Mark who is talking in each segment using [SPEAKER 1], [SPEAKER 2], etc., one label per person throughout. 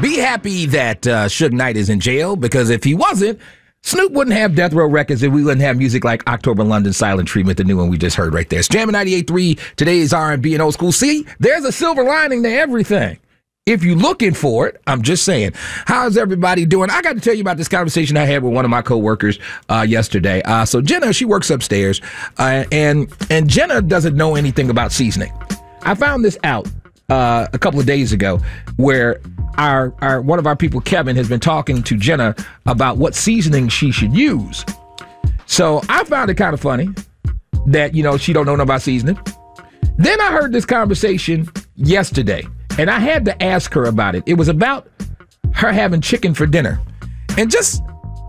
[SPEAKER 1] Be happy that Suge Knight is in jail, because if he wasn't, Snoop wouldn't have Death Row Records, and we wouldn't have music like October London, Silent Treatment, the new one we just heard right there. It's Jammin' 98.3, today's R&B and old school. See, there's a silver lining to everything. If you're looking for it, I'm just saying. How's everybody doing? I got to tell you about this conversation I had with one of my coworkers yesterday. So Jenna, she works upstairs, and Jenna doesn't know anything about seasoning. I found this out a couple of days ago, where our one of our people, Kevin, has been talking to Jenna about what seasoning she should use. So I found it kind of funny that, she don't know nothing about seasoning. Then I heard this conversation yesterday, and I had to ask her about it. It was about her having chicken for dinner. And just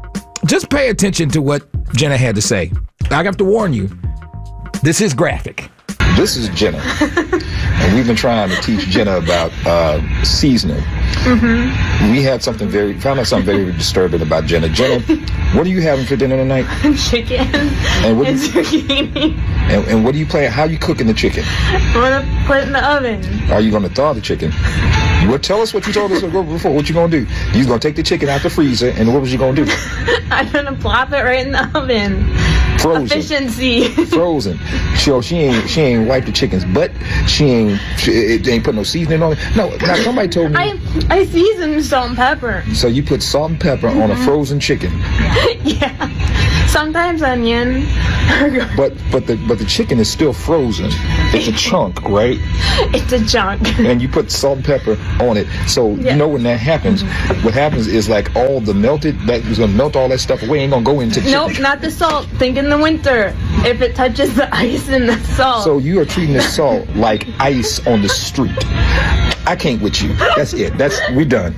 [SPEAKER 1] pay attention to what Jenna had to say. I have to warn you, this is graphic.
[SPEAKER 2] This is Jenna, and we've been trying to teach Jenna about seasoning. Mm-hmm. We found out something very disturbing about Jenna. Jenna, what are you having for dinner tonight?
[SPEAKER 3] Chicken and zucchini.
[SPEAKER 2] And what do you plan? How are you cooking the chicken?
[SPEAKER 3] I'm gonna put it in the oven.
[SPEAKER 2] Are you gonna thaw the chicken? Well, tell us what you told us before. What you gonna do? You gonna take the chicken out the freezer, and what was you gonna do?
[SPEAKER 3] I'm gonna plop it right in the oven.
[SPEAKER 2] Frozen.
[SPEAKER 3] Efficiency.
[SPEAKER 2] Frozen. So she ain't wiped the chicken's butt. She ain't put no seasoning on it. No, now somebody told me.
[SPEAKER 3] I seasoned salt and pepper.
[SPEAKER 2] So you put salt and pepper on a frozen chicken.
[SPEAKER 3] Yeah. Sometimes onion.
[SPEAKER 2] But the chicken is still frozen. It's a chunk, right?
[SPEAKER 3] It's a chunk.
[SPEAKER 2] And you put salt and pepper on it. So you know when that happens, what happens is like all the that is gonna melt all that stuff away. Ain't gonna go into the chicken.
[SPEAKER 3] Nope, not the salt. Think in the winter. If it touches the ice and the salt.
[SPEAKER 2] So you are treating the salt like ice on the street. I can't with you. That's it. We done.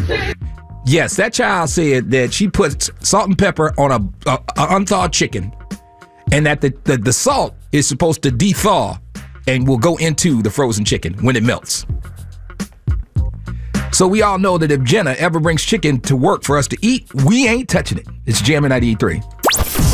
[SPEAKER 1] Yes, that child said that she puts salt and pepper on a unthawed chicken, and that the salt is supposed to de-thaw and will go into the frozen chicken when it melts. So we all know that if Jenna ever brings chicken to work for us to eat, we ain't touching it. It's Jammin' 98.3.